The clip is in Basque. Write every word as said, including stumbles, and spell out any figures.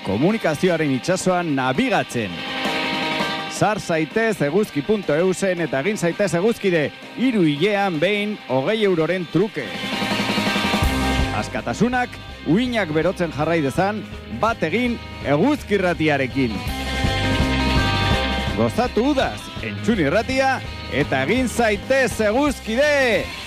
komunikazioaren itsasoan nabigatzen. Sar zaitez eguzki puntu eusen eta egin zaitez eguzkide hiru hilean behin hogei euroren truke. Askatasunak uinak berotzen jarrai dezan, bat egin Eguzki Irratiarekin. Gozatu udaz, entzun irratia eta egin zaitez eguzkide!